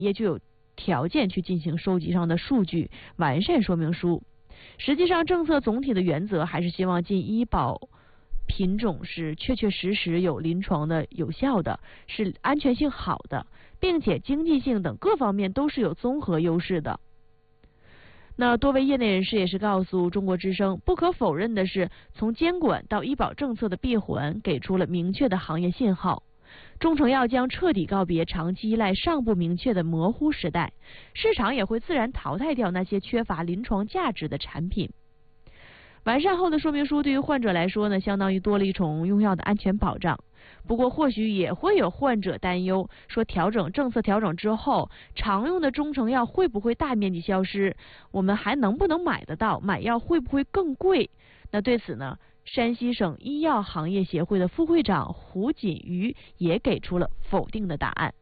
业就有条件去进行收集上的数据，完善说明书。实际上，政策总体的原则还是希望进医保品种是确确实实有临床的有效的，是安全性好的，并且经济性等各方面都是有综合优势的。那多位业内人士也是告诉中国之声，不可否认的是，从监管到医保政策的闭环给出了明确的行业信号。中成药将彻底告别长期依赖尚不明确的模糊时代，市场也会自然淘汰掉那些缺乏临床价值的产品。完善后的说明书对于患者来说呢，相当于多了一重用药的安全保障。不过或许也会有患者担忧，说政策调整之后，常用的中成药会不会大面积消失？我们还能不能买得到？买药会不会更贵？那对此呢，山西省医药行业协会的副会长胡锦瑜也给出了否定的答案。